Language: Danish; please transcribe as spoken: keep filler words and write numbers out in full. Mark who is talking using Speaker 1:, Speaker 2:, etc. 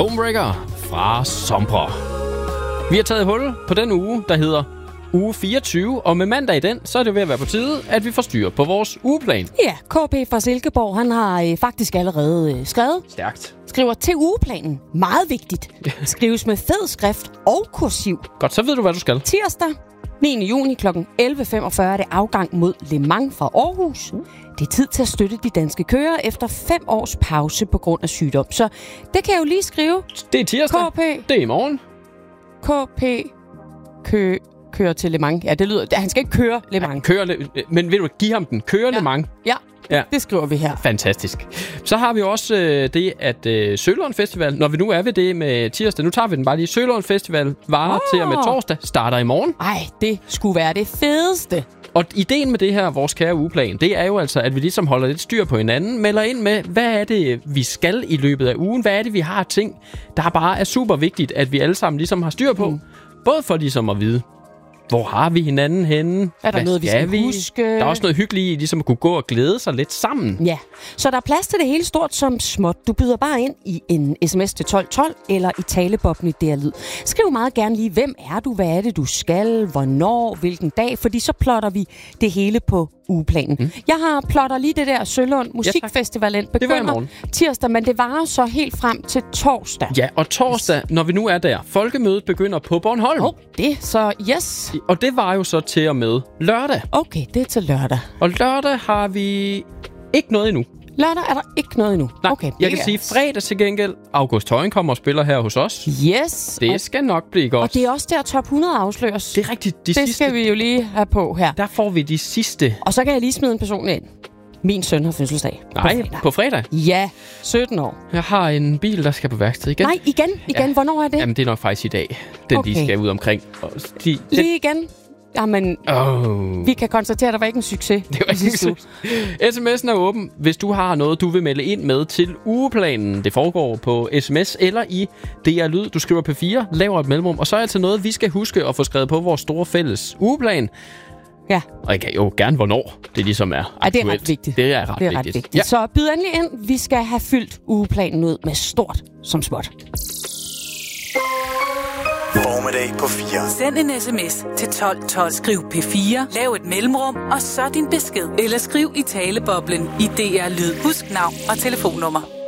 Speaker 1: Homebreaker fra Sombra. Vi har taget hul på den uge, der hedder uge fireogtyve, og med mandag i den, så er det ved at være på tide, at vi får styr på vores ugeplan.
Speaker 2: Ja, K P fra Silkeborg, han har øh, faktisk allerede øh, skrevet.
Speaker 1: Stærkt.
Speaker 2: Skriver til ugeplanen. Meget vigtigt. Skrives med fed skrift og kursiv.
Speaker 1: Godt, så ved du, hvad du skal.
Speaker 2: Tirsdag, niende juni kl. elleve femogfyrre er det afgang mod Le Mans fra Aarhus. Det er tid til at støtte de danske kører efter fem års pause på grund af sygdom. Så det kan jeg jo lige skrive.
Speaker 1: Det er tirsdag.
Speaker 2: K P.
Speaker 1: Det er i morgen.
Speaker 2: K P kø, kører til Le Mans. Ja, det lyder... Han skal ikke køre Le Mans.
Speaker 1: Ja, køre Le, men vil du give ham den? Køre ja. Le Mans.
Speaker 2: Ja.
Speaker 1: Ja,
Speaker 2: det skriver vi her.
Speaker 1: Fantastisk. Så har vi også øh, det, at øh, Sølund Festival, når vi nu er ved det med tirsdag, nu tager vi den bare lige. Sølund Festival varer oh. til og med torsdag, starter i morgen.
Speaker 2: Ej, det skulle være det fedeste.
Speaker 1: Og ideen med det her, vores kære ugeplan, det er jo altså, at vi ligesom holder lidt styr på hinanden, melder ind med, hvad er det, vi skal i løbet af ugen? Hvad er det, vi har ting, der bare er super vigtigt, at vi alle sammen ligesom har styr på? Mm. Både for ligesom at vide, hvor har vi hinanden henne?
Speaker 2: Er der
Speaker 1: Hvad
Speaker 2: noget, vi skal vi? huske?
Speaker 1: Der er også noget hyggeligt i, ligesom at kunne gå og glæde sig lidt sammen.
Speaker 2: Ja, så der er plads til det hele stort som småt. Du byder bare ind i en sms til tolv tolv eller i talebobben i D R Lyd. Skriv meget gerne lige, hvem er du, hvad er det, du skal, hvornår, hvilken dag, fordi så plotter vi det hele på ugeplanen. Mm. Jeg har plotter lige det der Sølund Musikfestival ind. Begynder tirsdag, men det varer så helt frem til torsdag.
Speaker 1: Ja, og torsdag, når vi nu er der, folkemødet begynder på Bornholm.
Speaker 2: Oh, det så yes.
Speaker 1: Og det var jo så til og med lørdag.
Speaker 2: Okay, det er til lørdag.
Speaker 1: Og lørdag har vi ikke noget endnu.
Speaker 2: Lørdag er der ikke noget endnu.
Speaker 1: Nej,
Speaker 2: okay,
Speaker 1: jeg kan sige fredag til gengæld. August Højen kommer og spiller her hos os.
Speaker 2: Yes.
Speaker 1: Det og, skal nok blive godt.
Speaker 2: Og det er også der top hundrede afsløres.
Speaker 1: Det er rigtigt. De
Speaker 2: det
Speaker 1: sidste,
Speaker 2: skal vi jo lige have på her.
Speaker 1: Der får vi de sidste.
Speaker 2: Og så kan jeg lige smide en person ind. Min søn har fødselsdag.
Speaker 1: Nej, på fredag. på fredag?
Speaker 2: Ja, sytten år.
Speaker 1: Jeg har en bil, der skal på værksted igen.
Speaker 2: Nej, igen? Igen? Ja. Hvornår er det?
Speaker 1: Jamen, det er nok faktisk i dag. Den, okay. de skal ud omkring. Og de, den...
Speaker 2: Lige igen? Jamen, oh. vi kan konstatere, at der var ikke en succes.
Speaker 1: Det var ikke en succes. sms'en er åben, hvis du har noget, du vil melde ind med til ugeplanen. Det foregår på sms eller i D R Lyd. Du skriver P fire, laver et mellemrum, og så er altså noget, vi skal huske at få skrevet på vores store fælles ugeplan.
Speaker 2: Ja.
Speaker 1: Og jeg kan jo gerne, hvornår det ligesom er aktuelt.
Speaker 2: Ja, det er ret vigtigt.
Speaker 1: Det er ret
Speaker 2: det er
Speaker 1: vigtigt.
Speaker 2: Ret vigtigt.
Speaker 1: Ja.
Speaker 2: Så byd endelig ind. Vi skal have fyldt ugeplanen ud med stort som småt.
Speaker 3: Formiddag på fire.
Speaker 4: Send en sms til tolv tolv. Skriv P fire. Lav et mellemrum, og så din besked. Eller skriv i taleboblen i D R Lyd. Husk navn og telefonnummer.